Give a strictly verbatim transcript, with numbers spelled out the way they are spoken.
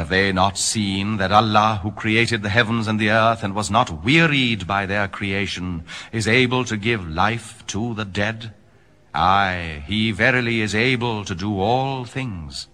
Have they not seen that Allah, who created the heavens and the earth and was not wearied by their creation, is able to give life to the dead? Aye, he verily is able to do all things.